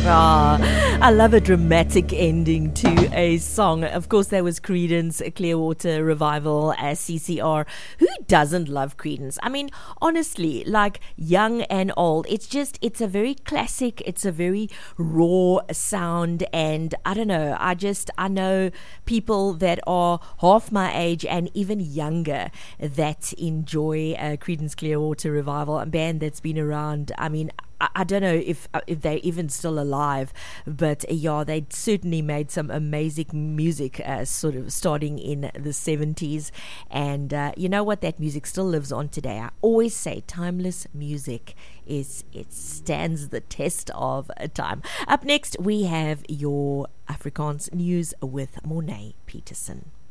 Ah, I love a dramatic ending to a song. Of course, there was Creedence Clearwater Revival as CCR. Who doesn't love Creedence? I mean, honestly, like young and old, it's a very classic, it's a very raw sound. And I don't know, I know people that are half my age and even younger that enjoy Creedence Clearwater Revival, a band that's been around. I mean, I don't know if they're even still alive, but yeah, they certainly made some amazing music, sort of starting in the 70s. And you know what? That music still lives on today. I always say timeless music it stands the test of time. Up next, we have your Afrikaans news with Mornay Peterson.